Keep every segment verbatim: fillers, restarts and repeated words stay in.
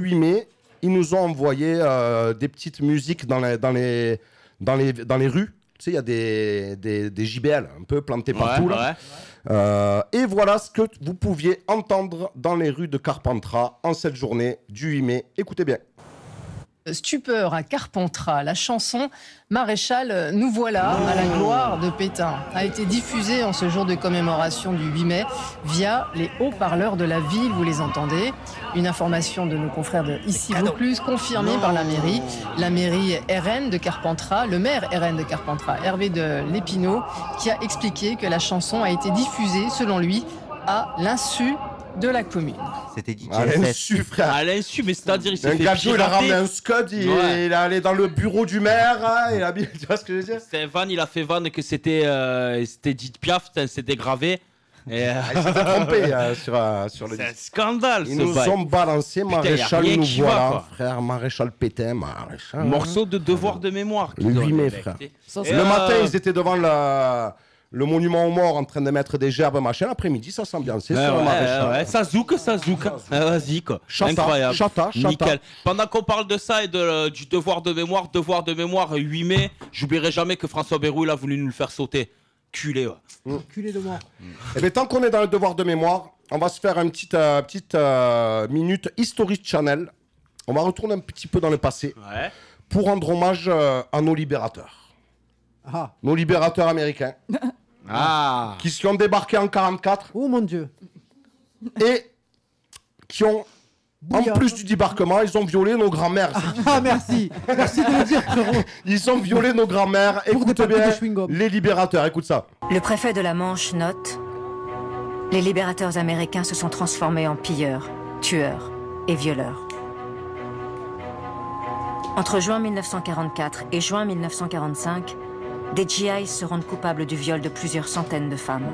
huit mai, ils nous ont envoyé euh, des petites musiques dans les, dans les, dans les, dans les rues. Tu sais, il y a des, des, des J B L un peu plantés partout. Ouais, là. ouais. Euh, et voilà ce que vous pouviez entendre dans les rues de Carpentras en cette journée du huit mai. Écoutez bien. Stupeur à Carpentras, la chanson Maréchal, nous voilà à la gloire de Pétain a été diffusée en ce jour de commémoration du huit mai via les haut-parleurs de la ville, vous les entendez. Une information de nos confrères de Ici Vaucluse confirmée non. par la mairie. La mairie R N de Carpentras, le maire R N de Carpentras, Hervé de Lépinot, qui a expliqué que la chanson a été diffusée, selon lui, à l'insu de la commune. C'était dit à l'insu, frère. À l'insu, mais c'est-à-dire, il s'est un fait gâteau, il a ramené un scud, il, ouais. il est allé dans le bureau du maire, hein, il a mis, tu vois ce que je veux dire? C'est Van, il a fait Van que c'était, euh, c'était Edith Piaf, c'était gravé. Et euh... ah, il s'était trompé euh, sur, euh, sur le c'est un scandale. Ils ce nous bail. ont balancé Putain, Maréchal, nous voilà, va, frère, Maréchal Pétain, Maréchal. Morceau de devoir de mémoire. Le huit mai, frère. Ça, le euh... matin, ils étaient devant le, le monument aux morts en train de mettre des gerbes, machin. L'après-midi, ça s'ambiançait ouais, sur ouais, le Maréchal. Ouais, ça zouk, ça zouk. Ah, vas-y, quoi. Chata, incroyable. Chata, chata. Nickel. Pendant qu'on parle de ça et de, euh, du devoir de mémoire, devoir de mémoire, huit mai, j'oublierai jamais que François Bayrou, il a voulu nous le faire sauter. Culé, ouais. Mmh. Culé de mort. Mmh. Et bien, tant qu'on est dans le devoir de mémoire, on va se faire une petite, euh, petite euh, minute History Channel. On va retourner un petit peu dans le passé ouais. pour rendre hommage euh, à nos libérateurs. Ah. Nos libérateurs américains. ah. Qui sont débarqués en quarante-quatre. Oh mon Dieu. Et qui ont... Bouillard. En plus du débarquement, ils ont violé nos grands-mères. Ah, merci. Merci de le dire, frérot. Ils ont violé nos grands-mères. Écoute bien, les libérateurs, écoute ça. Le préfet de la Manche note: les libérateurs américains se sont transformés en pilleurs, tueurs et violeurs. Entre juin mille neuf cent quarante-quatre et juin mille neuf cent quarante-cinq, des G I se rendent coupables du viol de plusieurs centaines de femmes.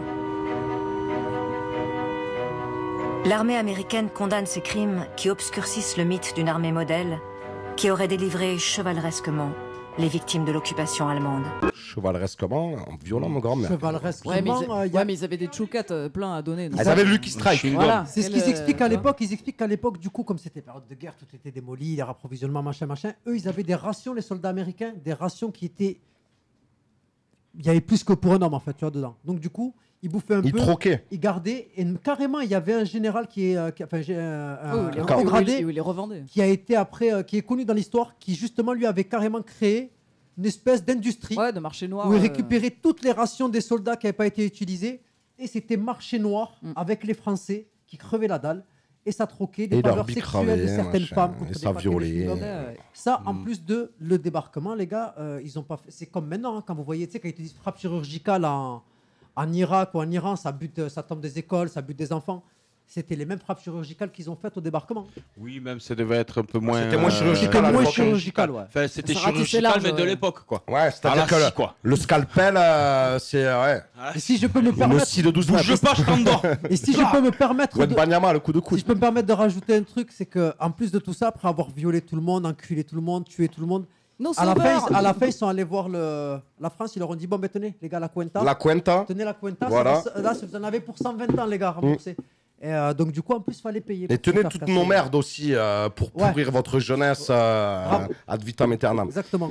L'armée américaine condamne ces crimes qui obscurcissent le mythe d'une armée modèle qui aurait délivré chevaleresquement les victimes de l'occupation allemande. Chevaleresquement, en violant nos grands-mères. Chevaleresquement, ouais, mais, ils, euh, ouais, a... mais ils avaient des chouquettes euh, plein à donner. Ils avaient le Lucky Strike. Voilà, c'est ce qu'ils euh, expliquent à l'époque. Ils expliquent qu'à l'époque, du coup, comme c'était période de guerre, tout était démoli, les rapprovisionnements, machin, machin. Eux, ils avaient des rations, les soldats américains, des rations qui étaient... Il y avait plus que pour un homme, en fait, tu vois, dedans. Donc, du coup... Ils bouffaient un ils peu, troquaient. Ils gardaient, et carrément, il y avait un général qui est, euh, qui, enfin, euh, oh, un, les un haut gradé, les revendait. qui a été après, euh, qui est connu dans l'histoire, qui justement lui avait carrément créé une espèce d'industrie, ouais, de marché noir, où il euh... récupérait toutes les rations des soldats qui n'avaient pas été utilisées, et c'était marché noir mm. avec les Français qui crevaient la dalle. Et ça troquait des valeurs sexuelles de certaines machin, femmes contre et des ça violait. Ouais. Ça, en mm. plus de le débarquement, les gars, euh, ils ont pas fait. C'est comme maintenant, hein, quand vous voyez, tu sais, quand ils te disent frappe chirurgicale en En Irak ou en Iran, ça bute, ça tombe des écoles, ça bute des enfants. C'était les mêmes frappes chirurgicales qu'ils ont faites au débarquement. Oui, même ça devait être un peu moins. C'était moins chirurgical. C'était moins chirurgical, ouais. Enfin, c'était chirurgical, large, mais ouais. de l'époque, quoi. Ouais, c'est-à-dire que le, quoi. le scalpel, euh, c'est ouais. Et si je peux me permettre. Une de douze mètres. Je pas, je t'endors. Et si je peux me permettre. De... Banyama, le coup de coude. Si je peux me permettre de rajouter un truc, c'est que en plus de tout ça, après avoir violé tout le monde, enculé tout le monde, tué tout le monde. Non, à, la fin, ils, à la fin, ils sont allés voir le, la France, ils leur ont dit bon, ben tenez, les gars, la Cuenta. La Cuenta. Tenez la Cuenta. Voilà. Ça, là, vous en avez pour cent vingt ans, les gars, remboursés. Mm. Et euh, donc, du coup, en plus, il fallait payer. Et tenez toutes nos merdes aussi euh, pour pourrir ouais. votre jeunesse euh, ad vitam aeternam. Exactement.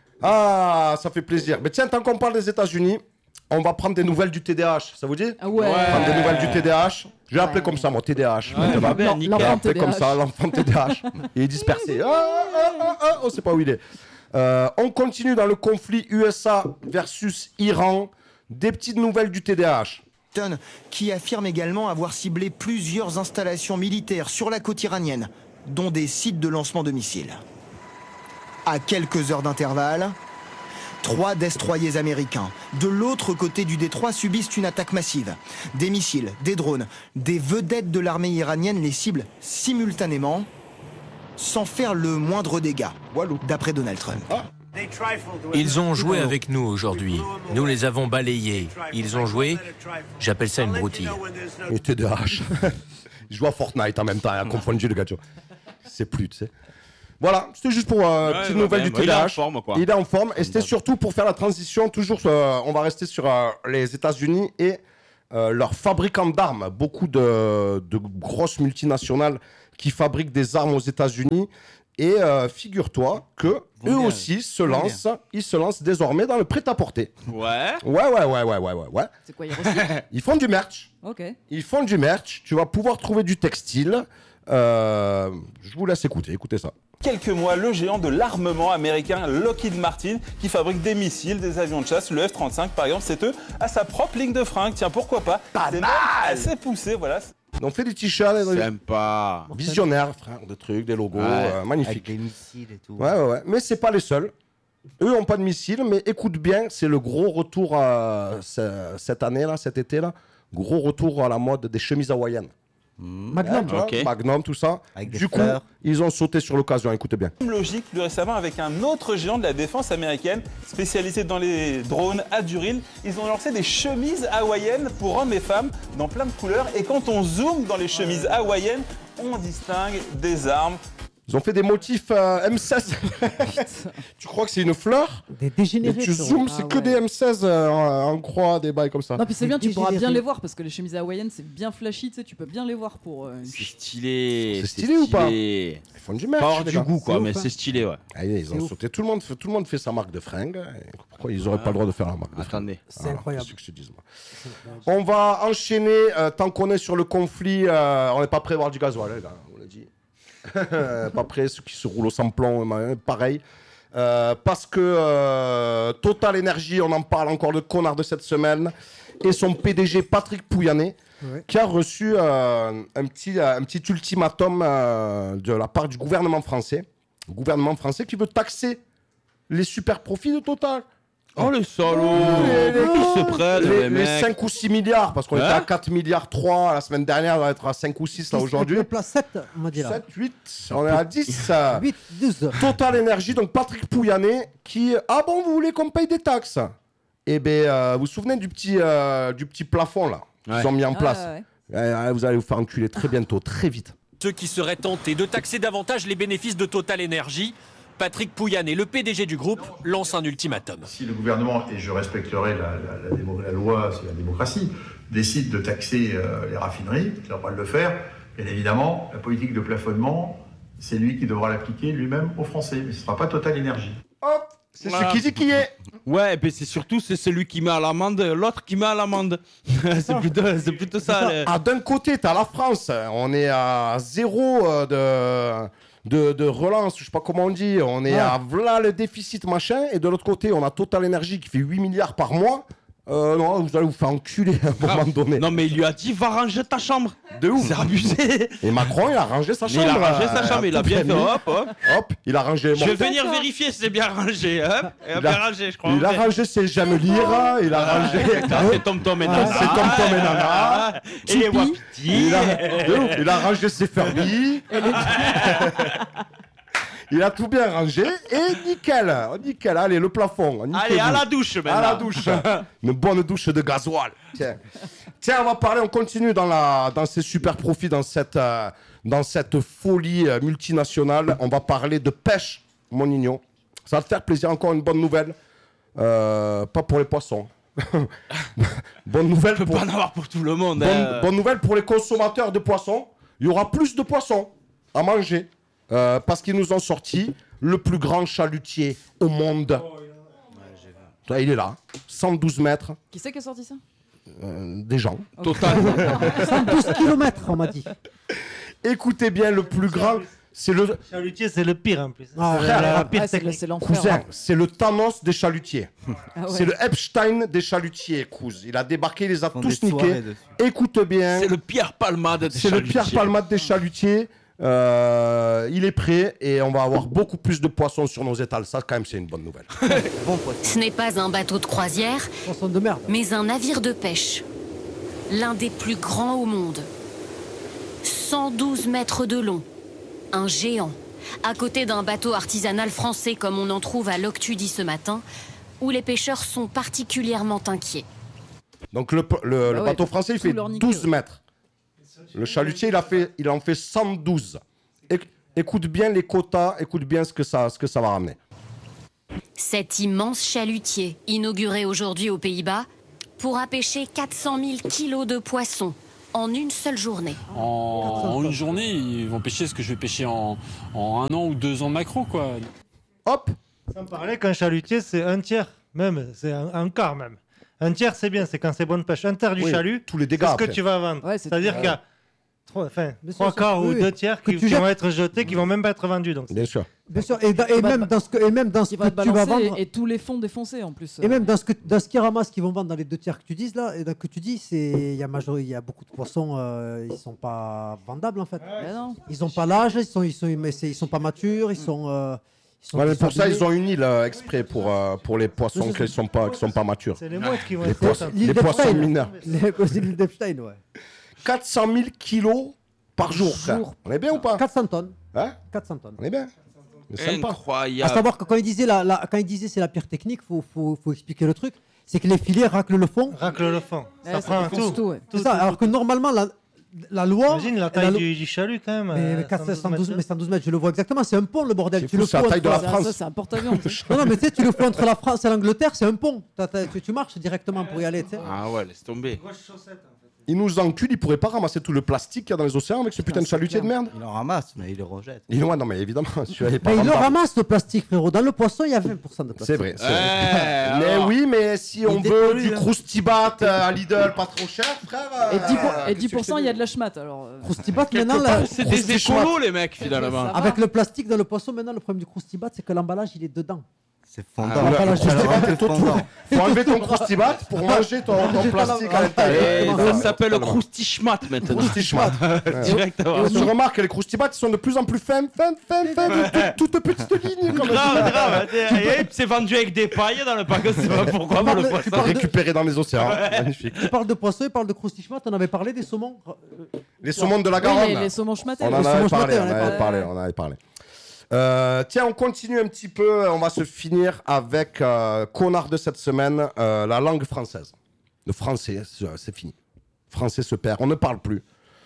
Ah, ça fait plaisir. Mais tiens, tant qu'on parle des États-Unis, on va prendre des nouvelles du T D A H. Ça vous dit? Ah ouais. Prendre des nouvelles du T D A H. Je vais appeler comme ça, moi, T D A H. Ouais, va bien, je vais appeler comme ça, l'enfant T D A H. Il est dispersé. Ah, ah, ah, ah, on sait pas où il est. Euh, on continue dans le conflit U S A versus Iran. Des petites nouvelles du T D A H. Qui affirme également avoir ciblé plusieurs installations militaires sur la côte iranienne, dont des sites de lancement de missiles. À quelques heures d'intervalle, trois destroyers américains, de l'autre côté du détroit, subissent une attaque massive. Des missiles, des drones, des vedettes de l'armée iranienne les ciblent simultanément, sans faire le moindre dégât, d'après Donald Trump. Ah. Ils ont joué avec nous aujourd'hui. Nous les avons balayés. Ils ont joué. J'appelle ça une broutille. Et T D A H. Il joue à Fortnite en même temps. Il a confondu le gâteau. C'est plus, tu sais. Voilà, c'était juste pour euh, ouais, petite ouais, nouvelle ouais, du T D A H. Il est en forme, quoi. Il est en forme. Et c'était surtout pour faire la transition. Toujours, euh, on va rester sur euh, les États-Unis et euh, leurs fabricants d'armes. Beaucoup de, de grosses multinationales qui fabriquent des armes aux États-Unis. Et euh, figure-toi que eux bien, aussi se vont bien. lancent, ils se lancent désormais dans le prêt-à-porter. Ouais. Ouais, ouais, ouais, ouais, ouais, ouais, ouais. C'est quoi, ils recyclent? Ils font du merch. Ok. Ils font du merch. Tu vas pouvoir trouver du textile. Euh, je vous laisse écouter. Écoutez ça. Quelques mois, le géant de l'armement américain Lockheed Martin, qui fabrique des missiles, des avions de chasse, le F trente-cinq par exemple, c'est eux, à sa propre ligne de fringues. Tiens, pourquoi pas? Pas C'est mal. même assez poussé, voilà. On fait des t-shirts, des Sympa. visionnaires, frère, des trucs, des logos, Ouais. euh, Avec magnifiques. des missiles et tout. Ouais, ouais, ouais. Mais c'est pas les seuls. Eux ont pas de missiles, mais écoute bien, c'est le gros retour euh, ce- cette année là, cet été là, gros retour à la mode des chemises hawaïennes. Magnum. Ouais, tu vois, Ok. Magnum, tout ça. Avec des Du coup, fleurs. ils ont sauté sur l'occasion. Écoutez bien. Même logique plus récemment avec un autre géant de la défense américaine, spécialisé dans les drones, Aduril. Ils ont lancé des chemises hawaïennes pour hommes et femmes dans plein de couleurs. Et quand on zoome dans les chemises hawaïennes, on distingue des armes. Ils ont fait des motifs euh, M seize. Tu crois que c'est une fleur? Des Mais dégénérés. tu frérot. zoomes, Ah c'est que ouais. des M seize euh, en, en croix, des bails comme ça. Non, puis c'est Des bien, tu pourras bien dégénérés. les voir parce que les chemises hawaïennes, c'est bien flashy, tu sais, tu peux bien les voir pour. euh, une- C'est stylé. C'est stylé ou pas Ils Ils font du merch. Pas avoir les du gars. goût, quoi, C'est mais ouf, hein. c'est stylé, ouais. Ah, ils ont C'est ouf. sauté. Tout le, monde fait, tout le monde fait sa marque de fringues. Et pourquoi ils n'auraient pas le droit de faire la marque de fringues? Attendez. C'est incroyable. Qu'est-ce que je te dise, moi. On va enchaîner, euh, tant qu'on est sur le conflit, euh, on n'est pas prêt à voir du gasoil, les gars, on l'a dit. Pas prêt, ceux qui se roulent au sans-plomb, euh, pareil. Euh, parce que euh, Total Energy, on en parle encore, le connard de cette semaine, et son P D G Patrick Pouyanné, Ouais. qui a reçu euh, un, petit, euh, un petit ultimatum euh, de la part du gouvernement français. Le gouvernement français qui veut taxer les super profits de Total. Oh le salaud. les- les- Qui se prennent, Les, les les mecs. cinq ou six milliards, parce qu'on Hein était à quatre milliards trois la semaine dernière, on va être à cinq ou six là aujourd'hui. Le place sept, on m'a dit là. sept, huit, on est à dix. euh, huit, douze. Total Energy, donc Patrick Pouyanné, qui... Ah bon, vous voulez qu'on paye des taxes? Eh bien, vous vous souvenez du petit, euh, du petit plafond là qu'ils Ouais. ont mis en Ah, place? ouais. Eh, eh, vous allez vous faire enculer très bientôt, très vite. Ceux qui seraient tentés de taxer davantage les bénéfices de Total Energy, Patrick Pouyanné, le P D G du groupe, lance un ultimatum. Si le gouvernement, et je respecterai la, la- la démo- la loi, c'est la démocratie, décide de taxer euh, les raffineries, il a le droit de le faire, bien évidemment, la politique de plafonnement, c'est lui qui devra l'appliquer lui-même aux Français, mais ce ne sera pas Total Energy. Hop, c'est Voilà. ce qui dit qui est. Ouais, et puis c'est surtout c'est celui qui met à l'amende, l'autre qui met à l'amende. c'est plutôt, c'est plutôt ça. le- Ah, d'un côté, t'as la France, on est à zéro euh, de, de, de relance, je sais pas comment on dit, on est Ah. à voilà le déficit machin, et de l'autre côté, on a Total Energy qui fait huit milliards par mois. Euh, non, vous allez vous faire enculer à un moment donné. Non mais il lui a dit va ranger ta chambre. De ouf. C'est abusé. Et Macron, il a rangé sa Mais chambre. il a rangé euh, sa chambre, il a tout bien fait mis. hop hop. Hop, il a rangé. Je vais mon venir tête, là. vérifier si c'est bien rangé. Hop, il a Il bien a- rangé, je crois. Il a rangé ses j'aime lire, il a rangé. C'est Tom Tom et Ah, Nana. c'est Tom Tom et Nana. Et les Wapiti. Il a, de ouf, il a rangé ses Furby. Il a tout bien rangé et nickel, oh, nickel. Allez, le plafond. Allez, à la douche maintenant. À la douche. Une bonne douche de gasoil. Tiens. Tiens, on va parler, on continue dans, la, dans ces super profits, dans cette, euh, dans cette folie euh, multinationale. On va parler de pêche, mon igno. Ça va te faire plaisir, encore une bonne nouvelle. Euh, pas pour les poissons. Bonne nouvelle On peut pour... pas en avoir pour tout le monde. Bonne, hein. bonne nouvelle pour les consommateurs de poissons. Il y aura plus de poissons à manger. Euh, parce qu'ils nous ont sorti le plus grand chalutier au monde. Là, il est là, cent douze mètres, Qui c'est qui a sorti ça? euh, des gens. Total. cent douze kilomètres, on m'a dit. Écoutez bien, le plus grand, c'est le Chalutier, c'est le pire en plus. Ah, c'est frère, la, la Ah, pire c'est technique. c'est l'enfer. cousin, c'est le Thanos des chalutiers. Ah ouais. C'est le Epstein des chalutiers, cousin. Il a débarqué, il les a Ils font tous des soirées niqués. dessus. Écoute bien, C'est le Pierre Palmade des c'est le chalutiers. Pierre Palmade des chalutiers. Euh, il est prêt et on va avoir beaucoup plus de poissons sur nos étals. Ça, quand même, c'est une bonne nouvelle. Bon poisson. Ce n'est pas un bateau de croisière, Poisson de merde. mais un navire de pêche. L'un des plus grands au monde. cent douze mètres de long. Un géant. À côté d'un bateau artisanal français comme on en trouve à Loctudy ce matin, où les pêcheurs sont particulièrement inquiets. Donc le, le- Ah le ouais, bateau français, il tout fait leur niquer, douze ouais. mètres. Le chalutier, il, a fait, il en fait cent douze. Éc- écoute bien les quotas, écoute bien ce que ça, ce que ça va ramener. Cet immense chalutier, inauguré aujourd'hui aux Pays-Bas, pourra pêcher quatre cent mille kilos de poissons, en une seule journée. En, en une journée, ils vont pêcher ce que je vais pêcher en, en un an ou deux ans de maquereau, quoi. Hop. Sans parler qu'un chalutier, c'est un tiers, même, c'est un, un quart même. Un tiers, c'est bien, c'est quand c'est bonne pêche. Un tiers du Oui, chalut, tous les dégâts c'est ce que après. tu vas vendre. Ouais, c'est- C'est-à-dire ouais. qu'il y a trois, enfin, Mais trois ça, ça, quarts oui, ou oui. deux tiers Que qui, tu qui jettes. vont être jetés, qui vont même pas être vendus. Donc, Bien sûr. Bien sûr, et, dans- et va même te- dans ce que, et même dans ce Il que va te tu vas balancer vendre, et tous les fonds défoncés en plus. et même dans ce que dans ce qu'ils ramassent, qu'ils vont vendre dans les deux tiers que tu dis là, et dans- que tu dis, c'est il y a major- il y a beaucoup de poissons, euh, ils sont pas vendables en fait. Mais non. Ils ont pas l'âge, ils sont ils sont mais c'est- ils sont pas matures, ils sont. euh, ils sont Ouais, mais ils sont pour ça, abîmés. ils ont une île euh, exprès pour, euh, pour les poissons Mais qui c'est- ne sont, pas- qui sont pas matures. c'est les mouettes qui vont Les être poissons, contentes. L'île les d'Epstein. poissons mineurs. Les c'est l'île d'Epstein, ouais. quatre cent mille kilos par jour, frère. Jour. On est bien ou pas? quatre cents tonnes. Hein? quatre cents tonnes. On est bien. C'est sympa. À Incroyable. savoir que quand il disait la, la- quand il disait c'est la pire technique, faut, faut, faut expliquer le truc. C'est que les filets raclent le fond. Racle le fond. Ouais, Ça ça prend défonce tout. tout, ouais. C'est ça. Alors que normalement la, la loi. Imagine la la taille lo- du, du chalut quand même. Mais, euh, mais quatre- cent douze cent douze, mais cent douze mètres, je le vois exactement. C'est un pont le bordel. C'est Tu fou, le c'est la fous taille de entre- la Ça, France. ça, c'est un porte-avions. tu sais. Non, non, mais tu sais, tu le fous entre la France et l'Angleterre, c'est un pont. T'as- t'as- tu, tu marches directement pour y aller. tu sais. Ah ouais, laisse tomber. Ils nous enculent, ils pourraient pas ramasser tout le plastique qu'il y a dans les océans avec ce putain de chalutier de merde. Il en ramasse, mais il le rejette. Ils ouais, non, mais évidemment, celui-là est pas Mais il le rentable. ramasse le plastique, frérot. Dans le poisson, il y a vingt pour cent de plastique. C'est vrai. c'est vrai. Ouais, mais alors. oui, mais si on veut dépollue, du hein. croustibat euh, à Lidl pas trop cher, frère. Et euh, dix pour- qu'est-ce et que dix pour tu cent, fais il y a de la schmatt. Alors, euh, Croustibat, Quelque maintenant, part, la- C'est des écolos, les mecs, finalement. Ça va. avec le plastique dans le poisson, maintenant, le problème du croustibat, c'est que l'emballage, il est dedans. C'est Ah, fondant. ouais, voilà, le je- croustibat, je- tout- tout- Faut enlever ton croustibat pour manger ton, ton plastique à Et l'intérieur. ça s'appelle le croustischmat maintenant. Croustischmat. Directement. Je remarque que les croustibats ils sont de plus en plus fins, fins, fins, fins, de toutes toutes petites lignes comme Grave, grave. Et c'est vendu avec des pailles dans le paquet, c'est pas pourquoi Tu pour le parles- tu poisson. parles de- récupérés dans les océans. Magnifique. Tu parles de poisson, il parle de croustichmat, on avait parlé des saumons. Euh, Les saumons de la oui, Garonne. les, les saumons schmattés. On ouais. en Les avait saumons parlé, schmattés, on on avait avait parlé, on avait parlé. Euh, tiens, on continue un petit peu. On va se finir avec euh, connard de cette semaine, euh, la langue française. Le français, c'est c'est fini. Français se perd, on ne parle plus.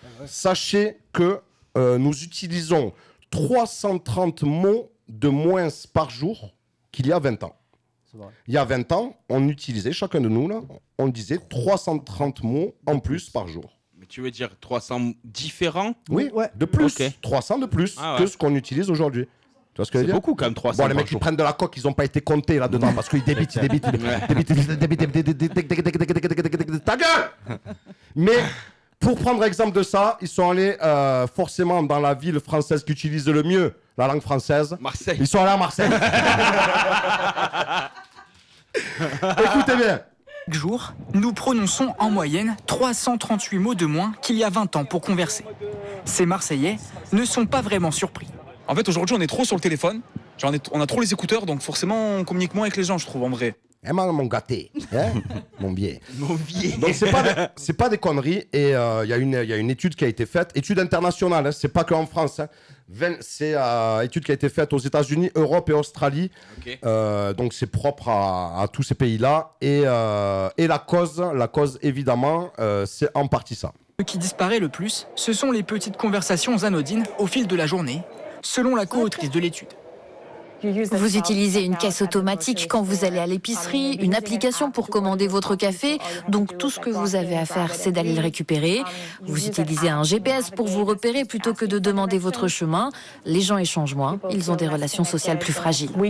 Sachez que euh, nous utilisons trois cent trente mots de moins par jour qu'il y a vingt ans. C'est vrai. Il y a vingt ans, on utilisait, chacun de nous, là, on disait trois cent trente mots en plus par jour. Mais tu veux dire trois cents différents? Oui, Ouais. de plus. Ok. trois cents de plus Ah que ouais. ce qu'on utilise aujourd'hui. Tu vois ce que je veux C'est dire? beaucoup quand même, trois cents. Bon, les par mecs, ils jour. prennent de la coque, ils n'ont pas été comptés là-dedans parce qu'ils débitent, ils débitent, ils débitent, ils débitent, ils débitent, ils débitent, ta gueule! Mais pour prendre exemple de ça, ils sont allés euh, forcément dans la ville française qui utilise le mieux la langue française. Marseille. Ils sont allés à Marseille. Écoutez bien. Chaque jour, nous prononçons en moyenne trois cent trente-huit mots de moins qu'il y a vingt ans pour converser. Ces Marseillais ne sont pas vraiment surpris. En fait, aujourd'hui, on est trop sur le téléphone. Genre, on, est- on a trop les écouteurs, donc forcément, on communique moins avec les gens, je trouve, en vrai. Eh ben, mon gâté, hein, mon biais. Mon vieil. Donc c'est pas des- c'est pas des conneries et il euh, y a une il y a une étude qui a été faite, étude internationale, hein, c'est pas qu'en France, hein. vingt c'est une euh, étude qui a été faite aux États-Unis, Europe et Australie. Ok. Euh, donc c'est propre à, à tous ces pays-là et euh, et la cause la cause évidemment euh, c'est en partie ça. Ce qui disparaît le plus, ce sont les petites conversations anodines au fil de la journée, selon la co-autrice de l'étude. Vous utilisez une caisse automatique quand vous allez à l'épicerie, une application pour commander votre café, donc tout ce que vous avez à faire, c'est d'aller le récupérer. Vous utilisez un G P S pour vous repérer plutôt que de demander votre chemin. Les gens échangent moins, ils ont des relations sociales plus fragiles. Ouais,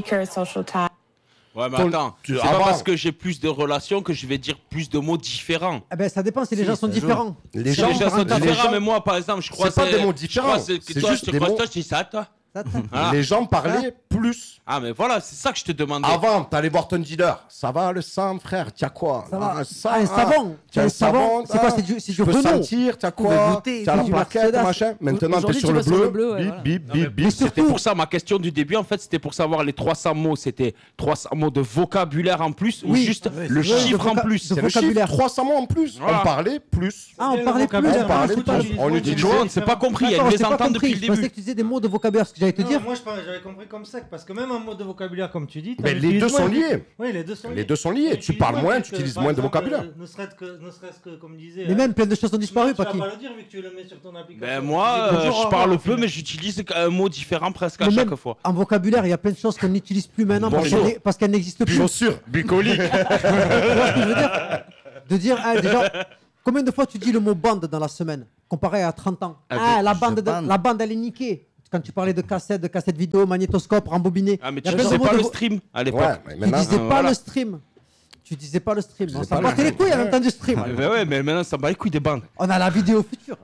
mais Ton- attends, tu- c'est avant- pas parce que j'ai plus de relations que je vais dire plus de mots différents. Eh ben, ça dépend si les Si, gens sont ça joue. différents. Les Si gens, les gens sont les différents, gens- mais moi, par exemple, je crois c'est pas que des mots je différents, crois que c'est- c'est toi, juste je te des crois mots- toi, je dis ça, toi. Voilà. les gens parlaient plus. Ah, mais voilà, c'est ça que je te demandais. Avant, t'allais voir ton dealer. Ça va le sang, frère? T'as quoi? Ça va. Ah, ça, Ah, un ah. savon. T'as Un un savon. savon. C'est quoi, ah. c'est du- c'est Tu du peux Renault. sentir, t'as Tu peux quoi? goûter, T'as c'est la du plaquette, Mercedes. machin. Maintenant, t'es Aujourd'hui, sur tu le vas sur le bleu. bleu, ouais, Bip, voilà. bip, Non, mais bip, bip. C'était pour ça, ma question du début, en fait, c'était pour savoir les trois cents mots, c'était trois cents mots de vocabulaire en plus ou Oui. juste Oui, le de chiffre en voca- plus? de C'est le chiffre, vocabulaire. trois cents mots en plus. Voilà. On parlait plus. Ah, on parlait plus. On parlait on plus. parlait On plus. utilisait- Tu vois, on ne s'est pas compris, il y a D'accord, une j'ai pas mésentente compris. depuis le Je pensais début. que tu disais des mots de vocabulaire, ce que j'allais te Non, dire. moi je pense- j'avais compris comme ça, parce que même un mot de vocabulaire comme tu dis, t'en Mais les utilises deux sont moins. liés. Oui, les deux sont liés. Les deux sont liés. Tu Tu utilises parles moins, vu tu que, utilises par moins de exemple, vocabulaire. euh, Ne serait-ce que, ne serait-ce que, comme disait. Mais euh, même plein de choses ont disparu, tu vas Paki. pas le dire vu que tu le mets sur ton application. Ben moi, Tu dis euh, bonjour, je au parle revoir, peu, au mais final. j'utilise un mot différent presque à Mais chaque même fois. en vocabulaire, il y a plein de choses qu'on n'utilise plus maintenant parce Bonjour. qu'elles n'est- parce qu'elles n'existent plus. Chaussures, bucolique. Tu vois ce que je veux dire De dire, ah, déjà, Combien de fois tu dis le mot bande dans la semaine, comparé à trente ans? Ah, Ah, mais la je bande, de- bande. la bande, elle est niquée. Quand tu parlais de cassette, de cassette vidéo, magnétoscope, rembobiné. Ah, mais Il y a tu plein de disais mots pas de le vo- stream à l'époque. Ouais, mais Tu maintenant, disais euh, pas voilà. le stream. Tu disais pas le stream. On disais s'en pas le battait les stream. couilles, on a entendu stream. Ah, mais ouais, mais maintenant ça bat les couilles des bandes. On a la vidéo future.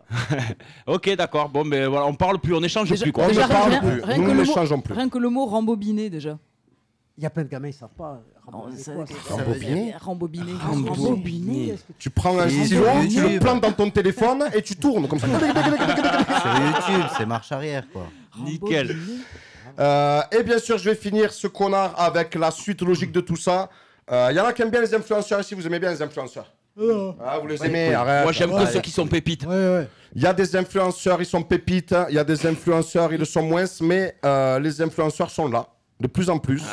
Ok, d'accord. Bon, mais voilà, on parle plus, on échange Déjà- plus quoi. déjà, On ne parle rien- plus. rien Nous que ne le mot- l'échangeons plus. Rien que le mot rembobiné déjà. Il y a plein de gamins, ils savent pas. Rembobiné, ça- quoi, ça c'est- Rembobiné. Rembobiné. Rembobiné. Tu prends un Et stylo, sur tu le YouTube. plantes dans ton téléphone et tu tournes comme ça. Sur YouTube, c'est marche arrière, quoi. Nickel. Euh, et bien sûr, je vais finir ce connard avec la suite logique de tout ça. Il euh, y en a qui aiment bien les influenceurs ici, vous aimez bien les influenceurs? Ah, vous les Ouais, aimez, ouais. arrête. Moi, j'aime que Ouais. ceux qui sont pépites. Il y a des influenceurs, ils sont pépites. Il y a des influenceurs, ils le sont moins. Mais euh, les influenceurs sont là, de plus en plus.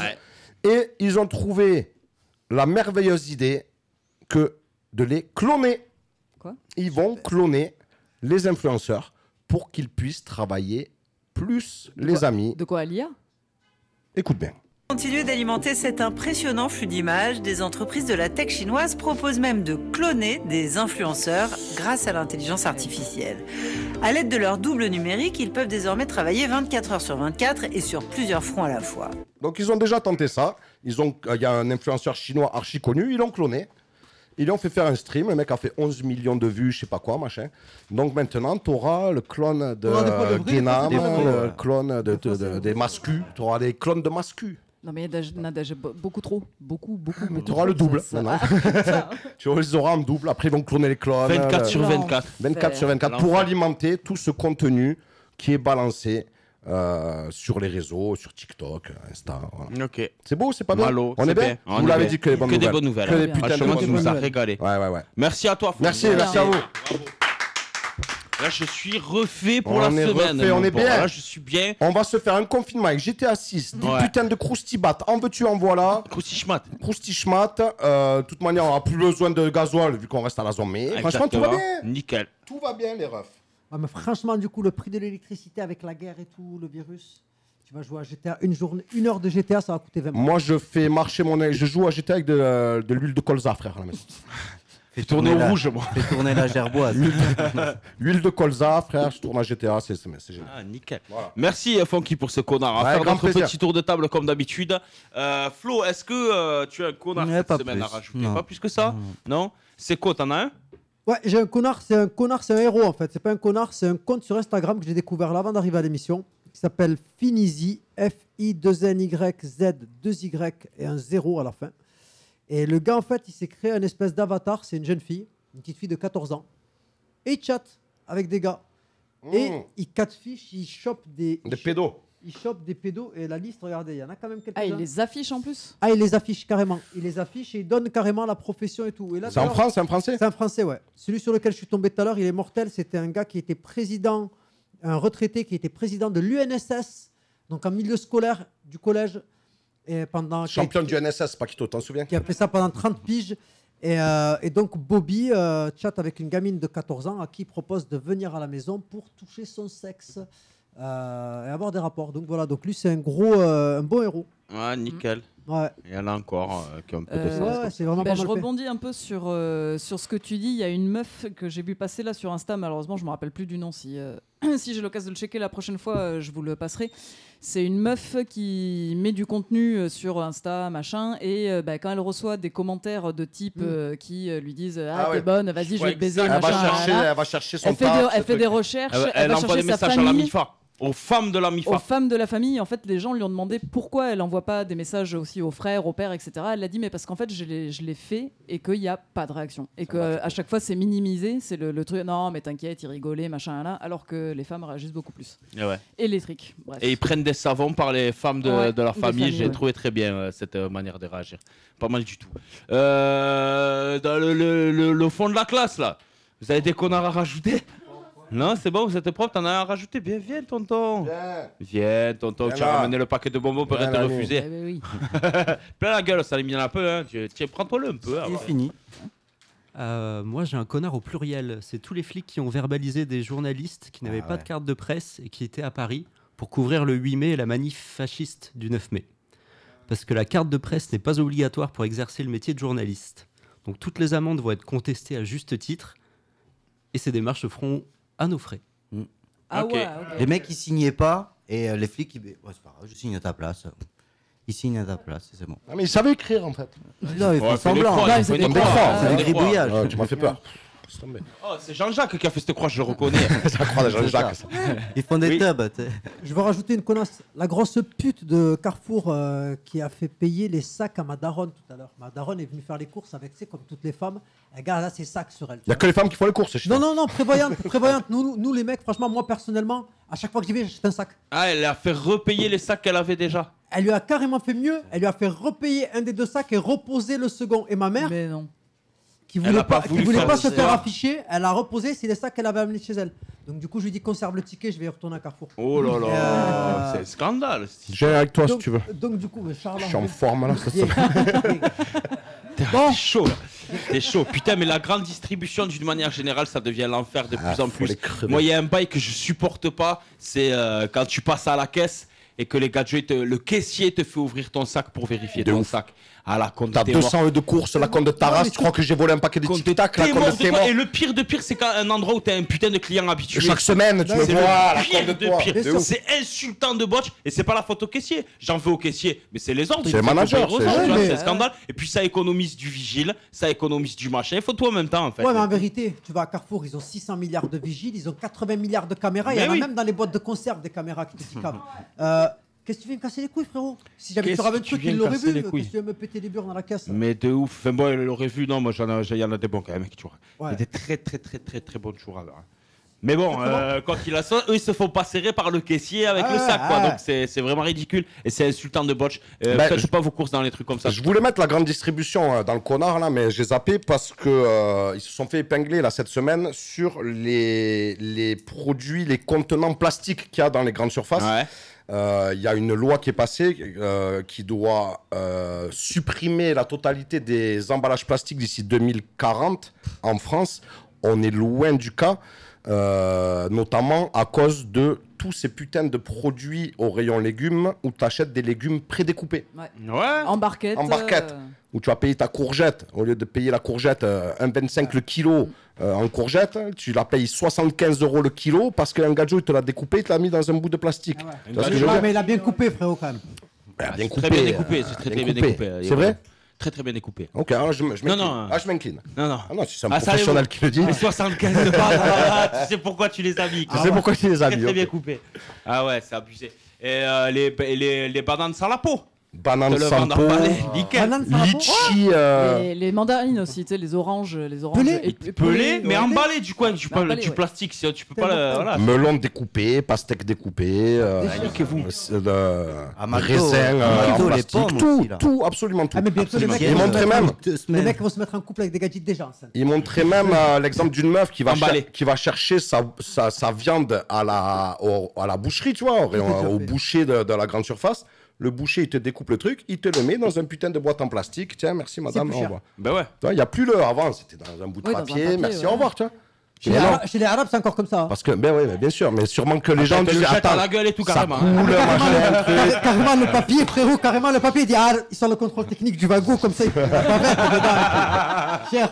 Et ils ont trouvé la merveilleuse idée que de les cloner. Quoi? Ils vont cloner les influenceurs pour qu'ils puissent travailler plus les amis. De quoi, l'I A? Écoute bien. Continuer d'alimenter cet impressionnant flux d'images, des entreprises de la tech chinoise proposent même de cloner des influenceurs grâce à l'intelligence artificielle. À l'aide de leur double numérique, ils peuvent désormais travailler vingt-quatre heures sur vingt-quatre et sur plusieurs fronts à la fois. Donc ils ont déjà tenté ça. Ils ont, il y a un influenceur chinois archi connu, ils l'ont cloné. Ils lui ont fait faire un stream, le mec a fait onze millions de vues, je sais pas quoi, machin. Donc maintenant, tu auras le clone de T'auras des fois le vrai, Guénam, des fois, des le fois. clone de, de- de- des mascus, tu auras des clones de mascus. Non, mais il y a déjà- déjà beaucoup trop. Beaucoup, beaucoup, beaucoup. Tu auras le trop, double ça- ça- maintenant. Tu les auras en double, après ils vont cloner les clones. vingt-quatre le- sur vingt-quatre. vingt-quatre sur vingt-quatre pour L'enfer. alimenter tout ce contenu qui est balancé euh, sur les réseaux, sur TikTok, Insta. voilà. Ok. C'est beau, c'est pas bien? Malo, On c'est est bien, bien. Vous On est l'avez bien. dit que les bonnes Que des nouvelles. bonnes nouvelles. Que des Bien. putains de Franchement, bonnes tu nous as nouvelles. régalé. Ouais, ouais, ouais. Merci à toi. Flo. Merci, merci à vous. Là, je suis refait pour On la est semaine. refait, on mon est bon. bien. Là, je suis bien. On va se faire un confinement avec G T A six, des Ouais. putains de croustibat, en veux-tu, en voilà. Croustichmat. Croustichmat. Euh, de toute manière, on n'aura plus besoin de gasoil vu qu'on reste à la zone. Mais franchement, tout va Exactement. bien. Nickel. Tout va bien, les refs. Ouais, mais franchement, du coup, le prix de l'électricité avec la guerre et tout, le virus, tu vas jouer à G T A une journée, une heure de G T A, ça va coûter vingt. Moi, je fais marcher mon. Je joue à G T A avec de, de l'huile de colza, frère, à la maison. Fais tourner au la- rouge, moi. Fais tourner la gerboise. L'huile de- L'huile de colza, frère, je tourne à G T A, c'est c'est- c'est génial. Ah, nickel. Voilà. Merci, euh, Funky, pour ce connard. On va Ouais, faire grand notre plaisir. petit tour de table comme d'habitude. Euh, Flo, est-ce que euh, tu as un connard Ouais, cette pas semaine à plus. rajouter? Non. Pas plus que ça? Non. C'est quoi, t'en as un? Ouais, j'ai un connard, c'est un connard, c'est un héros en fait. C'est pas un connard, c'est un compte sur Instagram que j'ai découvert là avant d'arriver à l'émission, qui s'appelle Finizy, F I deux N Y Z deux Y et un zéro à la fin. Et le gars en fait, il s'est créé un espèce d'avatar, c'est une jeune fille, une petite fille de quatorze ans, et il chatte avec des gars. Et Mmh. il catfish, il chope des... Des pédos. Il chope des pédos et la liste, regardez, il y en a quand même quelques-uns. Ah, il les affiche en plus? Ah, il les affiche carrément. Il les affiche et il donne carrément la profession et tout. Et là, C'est en d'ailleurs- France, c'est en français? C'est un français, ouais. Celui sur lequel je suis tombé tout à l'heure, il est mortel. C'était un gars qui était président, un retraité qui était président de l'U N S S, donc en milieu scolaire du collège. Et pendant, Champion du N S S, Paquito, t'en souviens? qui a fait ça pendant trente piges. Et, euh, et donc Bobby euh, chatte avec une gamine de quatorze ans à qui il propose de venir à la maison pour toucher son sexe euh, et avoir des rapports. Donc voilà, donc lui c'est un gros, euh, un bon héros. Ouais, nickel. Ouais. Il y en a encore euh, qui ont un peu de Euh, sens. ouais, c'est vraiment bah, pas je mal fait. rebondis un peu sur, euh, sur ce que tu dis. Il y a une meuf que j'ai vu passer là sur Insta. Malheureusement, je me rappelle plus du nom. Si, euh, si j'ai l'occasion de le checker la prochaine fois, euh, je vous le passerai. C'est une meuf qui met du contenu euh, sur Insta, machin. Et euh, bah, quand elle reçoit des commentaires de type euh, qui euh, lui disent Ah, Ah t'es ouais. bonne, vas-y, je Ouais, vais te baiser. exact. Elle va machin, chercher- voilà. elle va chercher son Elle fait, taf, des, ce elle fait truc. des recherches. Elle, Elle, elle va envoie chercher des sa messages à la famille. MIFA. Aux femmes de la MIFA. Aux femmes de la famille, en fait, les gens lui ont demandé pourquoi elle envoie pas des messages aussi aux frères, aux pères, et cetera. Elle a dit mais parce qu'en fait je l'ai, je l'ai fait et qu'il n'y a pas de réaction et que euh, à chaque fois c'est minimisé, c'est le, le truc non mais t'inquiète, il rigolait machin là, alors que les femmes réagissent beaucoup plus. Et, ouais. Électrique. Bref. Et ils prennent des savons par les femmes de, Ouais, de leur des famille. familles, J'ai ouais. trouvé très bien euh, cette euh, manière de réagir. Pas mal du tout. Euh, dans le, le- le- le fond de la classe là, vous avez des connards à rajouter? Non, c'est bon, vous êtes propre, t'en as un à rajouter. Bien, viens, tonton. Viens. Viens, tonton, Viens tu as là. ramené le paquet de bonbons pour Viens te là, refuser. Eh ben oui. Plein la gueule, ça élimine un peu. Hein. Tu, tiens, prends-toi-le un peu. Il est après. fini. Euh, moi, j'ai un connard au pluriel. C'est tous les flics qui ont verbalisé des journalistes qui n'avaient Ah pas ouais. de carte de presse et qui étaient à Paris pour couvrir le huit mai et la manif fasciste du neuf mai. Parce que la carte de presse n'est pas obligatoire pour exercer le métier de journaliste. Donc toutes les amendes vont être contestées à juste titre, et ces démarches se feront à nos frais. Ah Ok. ouais, ok. Les mecs, ils signaient pas, et euh, les flics, ils... ouais, c'est pas grave, je signe à ta place. Ils signent à ta place, c'est bon. Ah, mais ils savaient écrire en fait. Non, ils font Ouais, fais des semblant. croix, Là, ils c'est font des des croix, croix, c'est ouais, un des croix. gribouillage. Ouais, tu m'as fait peur. Oh, c'est Jean-Jacques qui a fait cette croix, je le reconnais. C'est la croix de Jean-Jacques. ça. Ils font des Oui. tubs, tu sais. Je veux rajouter une connasse. La grosse pute de Carrefour euh, qui a fait payer les sacs à ma daronne tout à l'heure. Ma daronne est venue faire les courses avec, tu sais, comme toutes les femmes. Elle garde là ses sacs sur elle. Il y a que les femmes qui font les courses chez Non, toi. non, non, prévoyante, prévoyante. Nous, nous, nous, les mecs, franchement, moi personnellement, à chaque fois que j'y vais, j'achète un sac. Ah, elle a fait repayer les sacs qu'elle avait déjà. Elle lui a carrément fait mieux. Elle lui a fait repayer un des deux sacs et reposer le second. Et ma mère, Mais non. qui Elle voulait a pas, pas qui voulu voulait faire pas le se faire choix. afficher, elle a reposé. C'est les sacs qu'elle avait amenés chez elle. Donc du coup, je lui ai dit conserve le ticket, je vais y retourner à Carrefour. Oh là là, Euh, c'est un scandale. Je viens avec toi donc, si tu veux. Donc du coup, Charles. Je suis en forme là. Ça, Viens. T'es chaud là. T'es chaud. Putain, mais la grande distribution, d'une manière générale, ça devient l'enfer de Ah, plus en faut plus. les crever. Moi, il y a un bail que je supporte pas. C'est euh, quand tu passes à la caisse et que les gadgets, te- le caissier te fait ouvrir ton sac pour vérifier De ton ouf. sac. Ah la compte T'as t'es deux mort. cents euros de course, la compte de Taras. Tu crois que j'ai volé un paquet de Compte tic tac, la t'es compte mort de de t'es quoi. mort. Et le pire de pire, c'est quand un endroit où t'as un putain de client habitué. Chaque semaine, tu me C'est vois, la le pire compte de de toi. pire. De ouf. C'est insultant de botch et c'est pas la faute au caissier. J'en veux au caissier, mais c'est les ordres. C'est il le faut que manager, j'aille aux c'est- ordres, tu vois, Ouais, c'est mais- un scandale. Et puis ça économise du vigile, ça économise du machin. Il faut tout en même temps en fait. Ouais, mais en vérité, tu vas à Carrefour, ils ont six cents milliards de vigiles, ils ont quatre-vingts milliards de caméras. Il y Mais en a oui. même dans les boîtes de conserve des caméras qui te ticavent. Euh, Qu'est-ce que tu viens me casser les couilles, frérot? Si j'avais Qu'est-ce sur un que tu truc, viens il me l'aurait casser vu. les Qu'est-ce couilles que tu viens me péter les burnes dans la caisse? Mais de ouf. Enfin bon, elle l'aurait vu. Non, moi j'en ai- il y en a des bons quand même, tu vois. Ouais. Il y a des très très très très très bons chourales. Hein. Mais bon, Très, très euh, quand il a ça, eux ils se font pas serrer par le caissier avec Ah le ouais, sac, quoi. ah ouais. Donc c'est c'est vraiment ridicule et c'est insultant de botch. Euh, Ben, faites je- pas vos courses dans les trucs comme ça. Je voulais mettre la grande distribution euh, dans le connard là, mais j'ai zappé parce que euh, ils se sont fait épingler là cette semaine sur les, les produits, les contenants plastiques qu'il y a dans les grandes surfaces. Ouais. Euh, Il y a une loi qui est passée euh, qui doit euh, supprimer la totalité des emballages plastiques d'ici deux mille quarante en France. On est loin du cas, euh, notamment à cause de tous ces putains de produits au rayon légumes où tu achètes des légumes prédécoupés. Ouais. Ouais. En barquette. En barquette. euh, Où tu vas payer ta courgette, au lieu de payer la courgette euh, un virgule vingt-cinq le kilo euh, en courgette, tu la payes soixante-quinze euros le kilo parce qu'un gadget il te l'a découpé, il te l'a mis dans un bout de plastique. Ah Tu vois ce que je veux ouais, dire? mais il a bien coupé, frérot, quand même. Il a bien C'est coupé. très bien découpé, euh, c'est très très bien découpé. euh, C'est vrai? Très très bien découpé. Ok, alors je, m- je Non, m'incline. non. Ah, je m'incline. Non, non. Ah non, si c'est un Ah, ça, professionnel les- qui le dit. Les soixante-quinze de base, ah, tu sais pourquoi tu les as mis. quoi. Je sais pourquoi tu les as Très mis. très bien ok. coupé. Ah ouais, c'est abusé. Et euh, les, les, les bananes sans la peau. Banane Te le sans vendent peau, emballé, nickel. Banane sans la peau. litchi, euh, Les, les mandarines aussi, tu sais, les oranges, les oranges. Pelées. et- et Pelé, pelées, mais ouais. emballé du coin, du, Mais emballé, du ouais. plastique, si tu peux pas Tellement le. Voilà. melon découpé, pastèque découpée, euh, Des niquez-vous. euh, À McDo, raisin à euh, McDo, en les plastique, pommes tout, aussi, là. tout, absolument tout. Ah, mais bientôt, les mecs, Ils vont se montraient mettre même, en- Deux les semaines. mecs vont se mettre en couple avec des gadgets déjà enceintes. il montrait même euh, l'exemple d'une meuf qui va, Emballé. cher- qui va chercher sa, sa, sa viande à la, au- à la boucherie, tu vois, au, déjà au fait. boucher de, de la grande surface. Le boucher, il te découpe le truc, il te le met dans un putain de boîte en plastique. Tiens, merci madame, plus au cher. revoir. Ben ouais. Tu vois, il n'y a plus le avant, c'était dans un bout de Oui, dans un papier, papier, merci, ouais. au revoir, tu vois. Chez les, Mais non, Ara- chez les Arabes, c'est encore comme ça. hein. parce que, ben oui, bien sûr, mais sûrement que les gens Après, te le disent, jettent à attends, la gueule et tout, ça carrément. coule, machin, truc. Car- Carrément le papier, frérot, carrément le papier, il dit ah, ils sont le contrôle technique du wagon comme ça, il peut pas mettre dedans. Cher.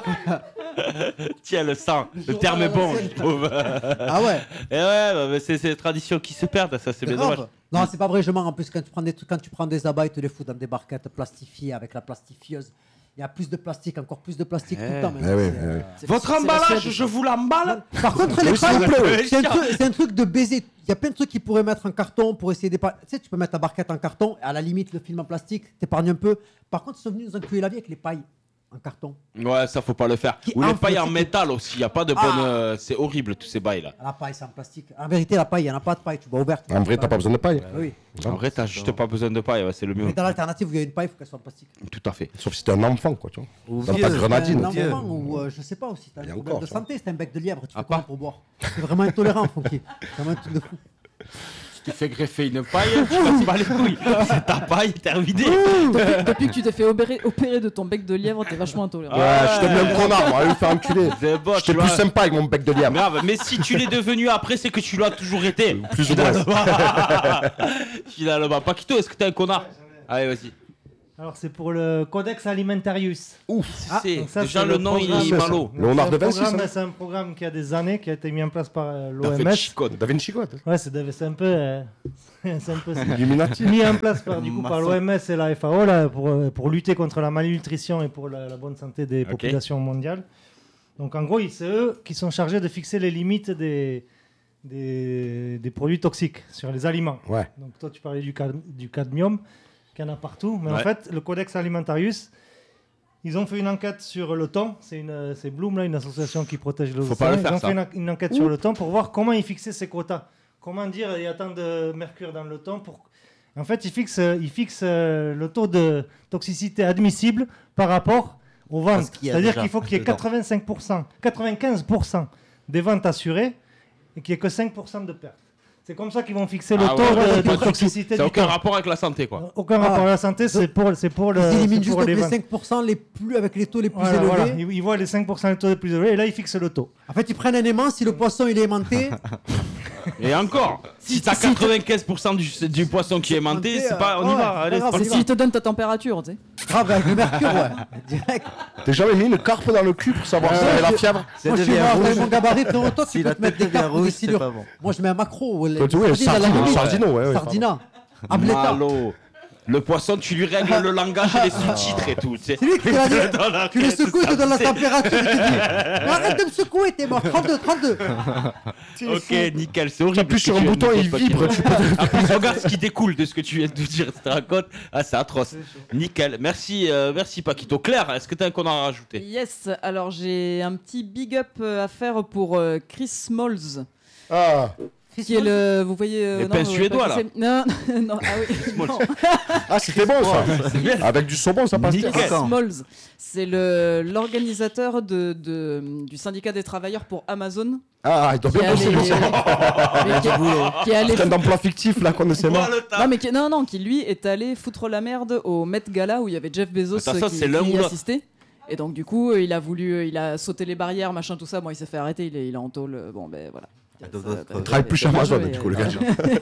Tiens, le sang. Le terme est bon, je trouve. Ah ouais. Et ouais, bah, mais c'est c'est des traditions qui se perdent, ça, c'est bien Grave. dommage. Non, c'est pas vrai, je mens. En plus, quand tu prends des trucs, quand tu prends des abats, ils te les foutent dans des barquettes plastifiées avec la plastifieuse. Il y a plus de plastique, encore plus de plastique tout le temps. Eh maintenant, oui, c'est, eh euh, oui. c'est- Votre c'est la emballage, Suède. je vous l'emballe. Par contre, les Oui, s'il pailles, vous plaît, c'est un, truc- c'est un truc de baiser. Il y a plein de trucs qu'ils pourraient mettre en carton pour essayer d'épargner. Tu sais, tu peux mettre ta barquette en carton, et à la limite, le film en plastique, t'épargnes un peu. Par contre, ils sont venus nous enculer la vie avec les pailles en carton. Ouais, ça faut pas le faire. Qui Ou les enfle, pailles en c'est- métal aussi, y a pas de Ah. bonne. euh, C'est horrible tous ces bails là. La paille, c'est en plastique. En vérité, la paille, il n'y en a pas de paille, tu bois ouverte. En vrai, t'as pas besoin de paille. Oui. En vrai, t'as juste pas besoin de paille, ouais, c'est le mieux. Mais dans l'alternative où il y a une paille, il faut qu'elle soit en plastique. Tout à fait. Sauf si t'es un enfant, quoi, tu vois. Ou Dans vieux, ta Un grenadine. enfant ou euh, je sais pas aussi, t'as un Et problème encore, de tu vois. santé, c'est un bec de lièvre, tu À fais comment part. pour boire? C'est vraiment intolérant, Fonky. C'est vraiment un truc de fou. Tu t'es fait greffer une paille, tu vas te battre les couilles. C'est ta paille, terminé. Depuis, depuis que tu t'es fait opérer, opérer de ton bec de lièvre, t'es vachement intolérant. Ouais, je te mets un connard, moi, allez me faire enculer. C'est bon, J'étais tu plus vois. sympa avec mon bec de lièvre. Grave, mais si tu l'es devenu après, c'est que tu l'as toujours été. Plus ou moins. Finalement. Paquito, est-ce que t'es un connard? Allez, vas-y. Alors, c'est pour le Codex Alimentarius. Ouf, ah, c'est ça, déjà c'est le, le nom, il est malo. Léonard de Vinci, ça. C'est un programme qui a des années, qui a été mis en place par euh, l'O M S. Da Vinci Code. Da Vinci Code. Ouais, c'est, c'est un peu... Euh, c'est un peu Illuminati. mis en place par, du coup, par l'O M S et la F A O là, pour, pour lutter contre la malnutrition et pour la, la bonne santé des okay. populations mondiales. Donc, en gros, c'est eux qui sont chargés de fixer les limites des... Des, des produits toxiques sur les aliments. Ouais. Donc toi tu parlais du, cad- du cadmium qu'il y en a partout, mais ouais. en fait le Codex Alimentarius, ils ont fait une enquête sur le thon, c'est, une, c'est Bloom, là, une association qui protège le Faut pas le faire, ils ont ça. fait une, une enquête Ouh. sur le thon pour voir comment ils fixaient ces quotas, comment dire il y a tant de mercure dans le thon. Pour... En fait ils fixent, ils fixent le taux de toxicité admissible par rapport aux ventes, c'est-à-dire qu'il faut qu'il y ait quatre-vingt-cinq pour cent, quatre-vingt-quinze pour cent des ventes assurées et qu'il n'y ait que cinq pour cent de pertes. C'est comme ça qu'ils vont fixer le ah taux ouais, de, de toxicité du Ça n'a aucun temps. rapport avec la santé, quoi. Aucun ah. rapport avec la santé, c'est pour, c'est pour le... Ils éliminent juste les, les cinq pour cent les plus, avec les taux les plus voilà, élevés. Voilà. Ils, ils voient les cinq pour cent les taux les plus élevés et là, ils fixent le taux. En fait, ils prennent un aimant, si le poisson il est aimanté... Et encore, si t'as quatre-vingt-quinze pour cent du, du poisson qui est aimanté, c'est pas, on y ouais, va. Allez, c'est s'il te donne ta température, tu sais. Grave, avec le mercure, ouais. Direct. T'as jamais mis une carpe dans le cul pour savoir si t'avais la fièvre? Moi, je suis mort avec mon gabarit, frérot, toi, tu peux te mettre des carpes rouge, c'est pas bon. Moi, je mets un macro. Oui, sardino, sardino, ouais. Sardina. Malo. Le poisson, tu lui règles le langage et les sous-titres et tout. C'est lui qui l'a dit. Tu le secoues, il te donne la température et tu dis arrête de me secouer, t'es mort. trente-deux, trente-deux. Ok, nickel, c'est horrible. T'appuies sur un bouton et il vibre. Regarde ce qui découle de ce que tu viens de nous dire. Tu te racontes. Ah, c'est atroce. Nickel. Merci, euh, merci Paquito. Claire, est-ce que t'as un qu'on a rajouté? Yes, alors j'ai un petit big up à faire pour euh, Chris Smalls. Ah. Qui est le, vous voyez, euh, les pains suédois là. Non, non, ah oui. Non. Ah, c'était bon ça. Avec du saumon, ça passe. Smalls, c'est le l'organisateur de, de du syndicat des travailleurs pour Amazon. Ah, il doit bien bosser pour ça. Qui est allé un emploi fictif là qu'on ne sait pas. Non mais qui, non non, qui lui est allé foutre la merde au Met Gala où il y avait Jeff Bezos Attends, ça, qui, c'est qui y assistait. Et donc du coup, il a voulu, il a sauté les barrières, machin, tout ça. Bon, il s'est fait arrêter. Il est, il est en tôle. Bon, ben voilà. Il travaille plus chez Amazon, du coup, le gars.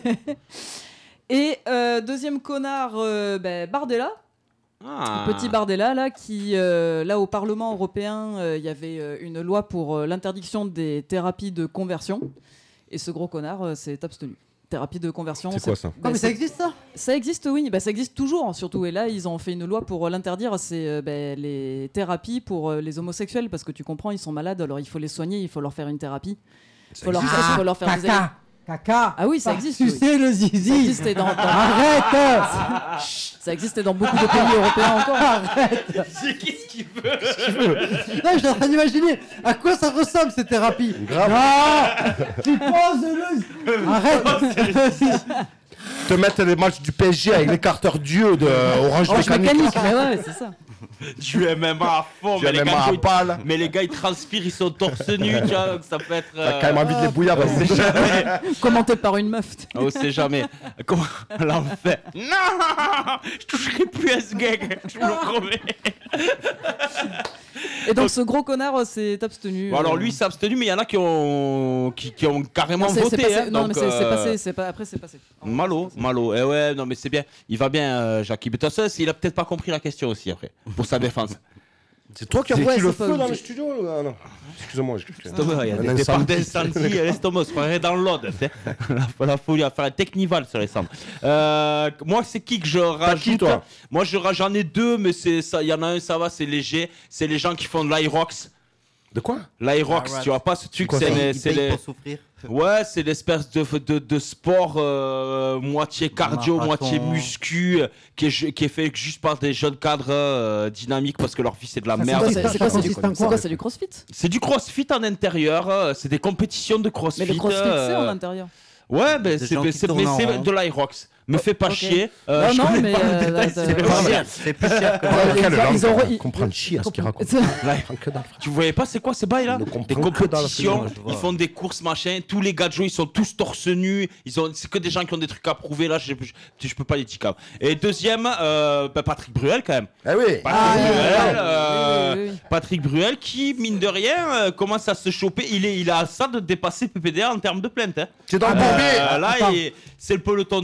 Et euh, deuxième connard, euh, ben, Bardella. Ah. Petit Bardella, là, qui, euh, là, au Parlement européen, il euh, y avait euh, une loi pour euh, l'interdiction des thérapies de conversion. Et ce gros connard euh, s'est abstenu. Thérapie de conversion. C'est quoi ça? Bah, ah, mais ça existe ça? Ça existe, oui. Bah, ça existe toujours, surtout. Et là, ils ont fait une loi pour l'interdire. C'est euh, bah, les thérapies pour euh, les homosexuels. Parce que tu comprends, ils sont malades, alors il faut les soigner, il faut leur faire une thérapie. Il faut, ah, faut leur faire caca, des... Caca. Ah oui, ça existe. Tu oui. sais le zizi. Ça existait dans... dans... Arrête. Ça existait dans beaucoup de pays européens encore. Arrête. Qu'est-ce qu'il veut? Non, je suis en train d'imaginer à quoi ça ressemble cette thérapie. Grave. Non. Tu poses le... Arrête. Te mettre les matchs du P S G avec les carteurs Dieu de Orange, Orange Mécanique. Mécanique, mais ouais, c'est ça. Du M M A à fond, du mais, les M M A gars, à ils, balle. mais les gars ils transpirent, ils sont torse nu, tu vois, donc ça peut être. T'as quand même envie de les bouillir. On sait jamais. Commenté par une meuf. On sait jamais. Comment l'enfer? Non, je toucherai plus à ce gag, je vous le promets. Et donc, donc ce gros connard s'est abstenu. Bon, alors lui s'est abstenu, mais il y en a qui ont, qui, qui ont carrément non, c'est, voté. c'est passé, hein, non, donc, mais c'est, euh... c'est passé, c'est pas, après c'est passé. Malo, malo. Eh ouais, non mais c'est bien. Il va bien, euh, Jackie. Mais de toute façon, il a peut-être pas compris la question aussi après, pour sa défense. C'est toi qui as ouais, le feu dans le studio là? Non. Excusez-moi. Il y a des départs d'incendie, laisse tomber, on se croirait dans l'Aude. La, la folie à faire un technival sur les cendres. Euh, moi, c'est qui que je rajoute? Qui, toi? Moi, je, j'en ai deux, mais c'est ça. Il y en a un, ça va, c'est léger. C'est les gens qui font de l'Irox. De quoi? L'Irox, tu vois pas ce truc? C'est, les, c'est les... pour souffrir. Ouais, c'est l'espèce de, de, de sport euh, moitié cardio, Marathon. moitié muscu, euh, qui, est, qui est fait juste par des jeunes cadres euh, dynamiques parce que leur vie c'est de la ça, merde. C'est, c'est, quoi, c'est, du, c'est quoi? C'est du crossfit? C'est du crossfit en intérieur, euh, c'est des compétitions de crossfit. Mais le crossfit euh... c'est en intérieur. Ouais, ben c'est, c'est, c'est, mais c'est de l'Irox. Me fais pas okay. chier. Euh, non, non, mais euh, là, c'est plus cher. C'est plus cher que ils ont ils comprennent chier à ce qu'ils racontent. Tu voyais pas c'est quoi ces bails là? Des compétitions, ils font des courses machin, tous les gars de jeu ils sont tous torse nus, ils ont c'est que des gens qui ont des trucs à prouver là, je je, je peux pas les dire. Et deuxième euh, bah, Patrick Bruel quand même. Eh oui. Patrick ah, Bruel, euh, oui, oui, oui. Patrick Bruel qui mine de rien euh, commence à se choper, il est il a ça de dépasser P P D A en termes de plainte hein. C'est dans le bourbier. Là il, c'est le peloton de tête.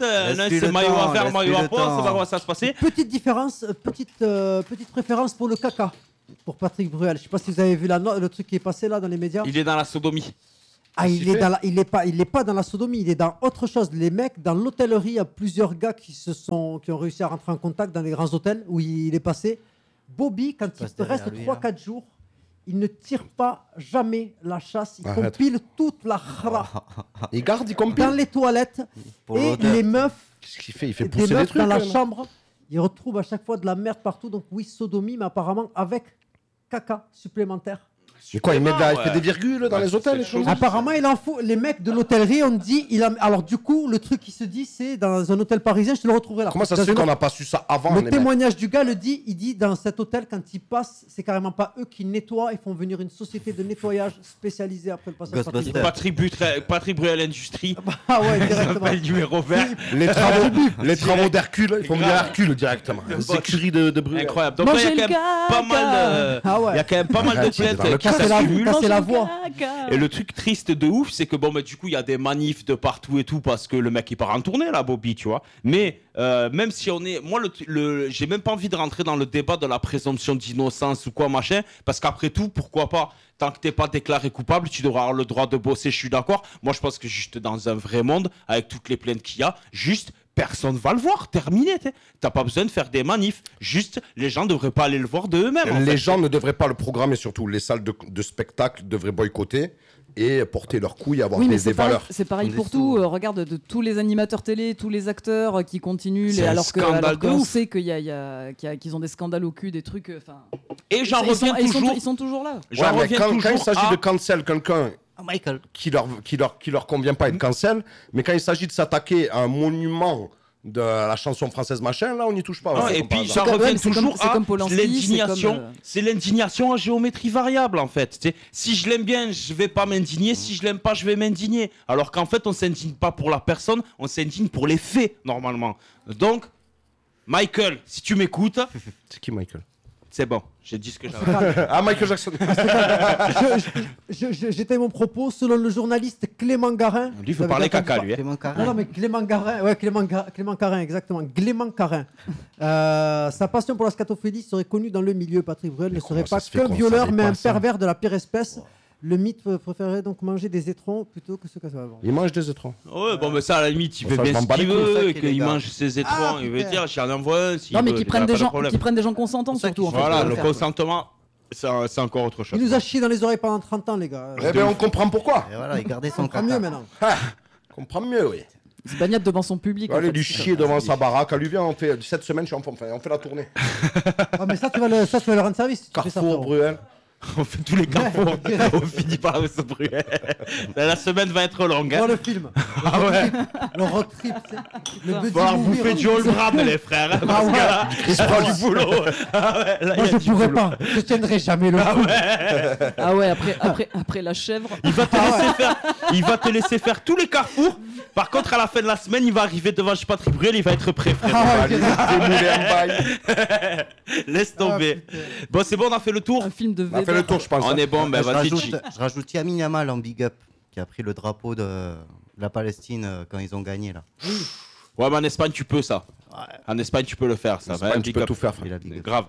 un Laisse-lui c'est le maillot temps, à vert, laisse-lui maillot à le poids, on temps. sait pas comment ça va se passer. Petite différence, euh, petite, euh, petite préférence pour le caca, pour Patrick Bruel. Je sais pas si vous avez vu la no- le truc qui est passé là dans les médias. Il est dans la sodomie. Ah, il est, dans la- il est pas, il est pas dans la sodomie, il est dans autre chose. Les mecs, dans l'hôtellerie, il y a plusieurs gars qui, se sont, qui ont réussi à rentrer en contact dans les grands hôtels où il est passé. Bobby, quand il passe derrière reste lui, trois là. quatre jours, il ne tire pas jamais la chasse. Il Arrête. compile toute la khra Il garde, il compile. dans les toilettes. Pour Et l'odeur. les meufs, Qu'est-ce qu'il fait Il fait des pousser des meufs trucs. dans la quand même. chambre, ils retrouvent à chaque fois de la merde partout. Donc oui, sodomie, mais apparemment avec caca supplémentaire. Mais quoi, il, met de la- il Ouais. fait des virgules dans Ouais, les hôtels et c'est tout chaud. Apparemment, il en faut. Les mecs de l'hôtellerie ont dit. Il a... Alors, du coup, le truc qui se dit, c'est dans un hôtel parisien, je te le retrouverai là. Comment ça se Dans fait un qu'on autre- n'a pas su ça avant Le les mecs témoignage du gars le dit. Il dit dans cet hôtel, quand ils passent, c'est carrément pas eux qui nettoient. Ils font venir une société de nettoyage spécialisée après le passage. Ghostbusters. Patrick, Butre- Patrick Bruel Industrie. Ah ouais, Il directement. s'appelle numéro vert. Les travaux, les travaux d'Hercule, ils font venir Hercule directement. Les boss. écuries de, de Bruel. Incroyable. Donc là, il y a Mangez quand le même pas mal de, Ah ouais. il y a quand même pas mal de Arrête, il est dans le plaintes qui Ça, c'est la, s'accumulent. ça, c'est la voix. Et le truc triste de ouf, c'est que bon, bah, du coup, il y a des manifs de partout et tout parce que le mec il part en tournée là, Bobby, tu vois. Mais euh, même si on est, moi, le, le, j'ai même pas envie de rentrer dans le débat de la présomption d'innocence ou quoi machin, parce qu'après tout, pourquoi pas. Tant que t'es pas déclaré coupable, tu devras avoir le droit de bosser. Je suis d'accord. Moi, je pense que juste dans un vrai monde, avec toutes les plaintes qu'il y a, juste personne va le voir. Terminé. t'es. T'as pas besoin de faire des manifs. Juste, les gens devraient pas aller le voir de eux-mêmes. en Les fait. gens ne devraient pas le programmer, surtout les salles de, de spectacle devraient boycotter et porter leurs couilles, avoir Oui, mais des, c'est des pareil, valeurs. c'est pareil Des pour sous. tout. Euh, regarde, de tous les animateurs télé, tous les acteurs euh, qui continuent, C'est les- un alors que scandale alors de qu'on ouf. sait qu'il y a, il y a- qu'il y a- qu'ils ont des scandales au cul, des trucs. euh, Enfin, Et j'en ils, sont, reviens ils, sont, toujours. ils sont toujours là. J'en Ouais, mais reviens quand, toujours quand il s'agit à- de cancel quelqu'un Ah, Michael. qui leur, qui, leur, qui leur convient pas être cancel, mais quand il s'agit de s'attaquer à un monument de la chanson française machin, là on n'y touche pas. Ah, ouais, et comme par puis hasard. ça comme- ouais, revient mais c'est toujours comme- c'est à comme Polanski, l'indignation. c'est comme, euh, C'est l'indignation en géométrie variable en fait. Tu sais, si je l'aime bien, je vais pas m'indigner. Si je l'aime pas, je vais m'indigner. Alors qu'en fait, on s'indigne pas pour la personne, on s'indigne pour les faits normalement. Donc, Michael, si tu m'écoutes, C'est qui Michael c'est bon. J'ai dit ce que j'avais. Ah, Michael Jackson. Je- je- je- J'étais mon propos. Selon le journaliste Clément Garin. Lui, il faut vous avez parler entendu caca, par- lui. hein. Clément Non, Carin. non, mais Clément Garin, ouais, Clément, Ga- Clément Carin, exactement. Clément Carin. Euh, sa passion pour la scatophilie serait connue dans le milieu. Patrick Bruel ne serait comment ça pas se fait qu'un qu'on violeur, savait mais pas un ça pervers de la pire espèce. Le mythe préférerait donc manger des étrons plutôt que ce que ça va avoir. Il mange des étrons. Ouais, bon, mais ça, à la limite, il Bon, fait ça, je bien m'en ce bats les qu'il couilles, veut, ça, et qu'il qu'il est mange ses étrons. Ah, il veut putain. dire, j'en envoie un. s'il Non, mais veut, qui il prennent, a des pas de gens, problème. qui prennent des gens consentants C'est ça surtout. qu'il En fait, faut pour Voilà, le le faire. consentement, c'est un- c'est encore autre chose. Il nous a chié dans les oreilles pendant trente ans, les gars. Eh bien, on comprend pourquoi. Et voilà, il gardait On son comprend mieux caca. maintenant. Ah, on comprend mieux, oui. Il se bagnate devant son public. On va en aller fait, lui c'est chier ça. devant sa baraque. À lui, viens, on fait cette semaine, je suis en forme. Enfin, on fait la tournée. Ah, mais ça, tu vas le, ça, tu vas le rendre service. si tu fais ça, Carrefour, frérot. Bruel. On fait tous les carrefours, on finit par se brûler. La semaine va être longue. Voir Hein. le film. Le Ah road ouais. trip. Le road trip, tu sais. Le Faut buddy avoir movie, bouffé road du trip. All Brand, les frères. hein, Ah parce que ouais. là, il y a du boulot. Ah ouais, là, il Moi, y a je du pourrais boulot. pas. Je tiendrai jamais le Ah coup. ouais. Ah ouais, après, après, après la chèvre. Il va te laisser faire, il va te laisser faire tous les carrefours. Par contre, à la fin de la semaine, il va arriver devant chez Patrick Bruel, il va être prêt, frère. Ah ouais, Allez, démouler un bail. Laisse tomber. Bon, c'est bon, on a fait le tour. Un film de On a fait le tour, je pense. On hein. est bon, ben je, vas-y. rajoute, Chi. je rajoute Yamin Yamal en big up, qui a pris le drapeau de la Palestine euh, quand ils ont gagné là. Ouais, mais en Espagne, tu peux ça. En Espagne, tu peux le faire, ça. En Espagne, va, tu big peux up. tout faire, frère. Il a big up. Grave.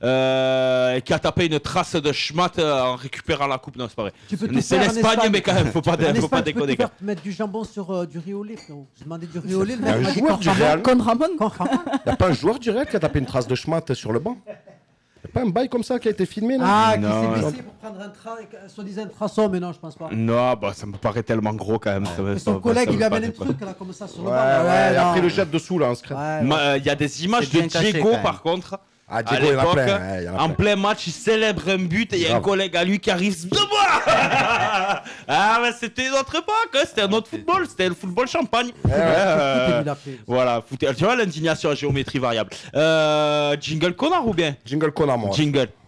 Euh, et qui a tapé une trace de schmat euh, en récupérant la coupe. Non, c'est pas vrai. Tu peux Mais tout c'est faire en l'Espagne, Espagne. mais quand même, faut pas, En faut pas Espagne, tu peux déconner. tout faire, mettre du jambon sur euh, du riz au lait, frérot. J'ai demandé du riz au lait, le Il y a mec un m'a dit joueur con du Ramon. Real. Con Ramon. Con Ramon. Il n'y a pas un joueur du Real qui a tapé une trace de schmat sur le banc. Il n'y a pas un bail comme ça qui a été filmé là. Ah, qui Non, s'est non. blessé pour prendre un train, soi-disant un traçon, mais non, je pense pas. Non, bah ça me paraît tellement gros quand même. Ça, Mais ça- son ça- collègue, ça il lui me amène un paraît truc là, comme ça sur le Ouais, banc. ouais, et non. après il le jette dessous là en secret. Ouais, pas. ouais. Ma- Il y a des images C'est de bien caché, Diego quand même. par contre. Ah, À Diego, il y en a l'époque, plein. ouais, il y en a en plein. plein match, il célèbre un but et il y a un Grave. collègue à lui qui arrive de bois. Ah, mais c'était une autre époque, hein, c'était un autre football, c'était le football champagne. ouais. Euh, Foot, il l'a fait. voilà, foot- tu vois l'indignation à géométrie variable. Euh, jingle connard ou bien Jingle connard, moi. Jingle.